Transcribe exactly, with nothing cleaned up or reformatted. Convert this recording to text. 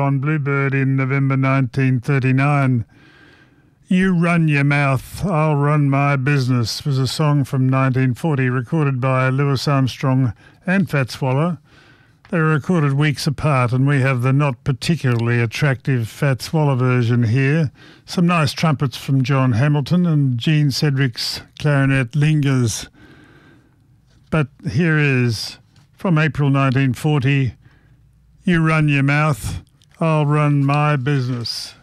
on Bluebird in November nineteen thirty-nine. You Run Your Mouth, I'll Run My Business was a song from nineteen forty recorded by Louis Armstrong and Fats Waller. They were recorded weeks apart, and we have the not particularly attractive Fats Waller version here. Some nice trumpets from John Hamilton, and Gene Cedric's clarinet lingers. But here is, from April nineteen forty, You Run Your Mouth, I'll Run My Business.